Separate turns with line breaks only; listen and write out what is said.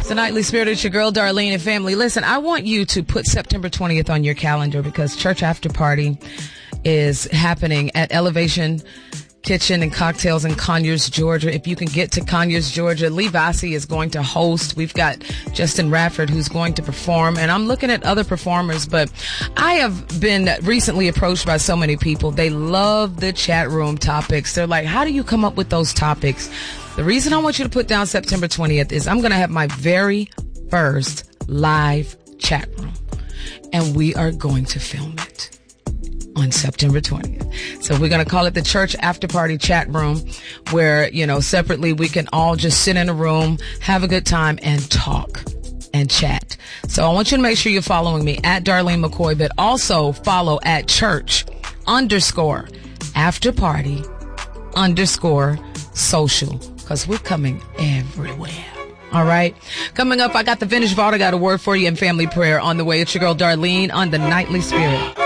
The Nightly Spirit, it's your girl Darlene and family. Listen, I want you to put September 20th on your calendar because Church After Party is happening at Elevation Kitchen and Cocktails in Conyers, Georgia. If you can get to Conyers, Georgia, Lee Vassie is going to host. We've got Justin Radford who's going to perform, and I'm looking at other performers, but I have been recently approached by so many people. They love the chat room topics. They're like, how do you come up with those topics? The reason I want you to put down September 20th is I'm going to have my very first live chat room, and we are going to film it on September 20th. So we're going to call it the Church After Party Chat Room, where, you know, separately we can all just sit in a room, have a good time, and talk and chat. So I want you to make sure you're following me at Darlene McCoy, but also follow at Church_After Party_social, because we're coming everywhere. All right. Coming up, I got the Vintage Vault. I got a word for you in family prayer on the way. It's your girl Darlene on the Nightly Spirit.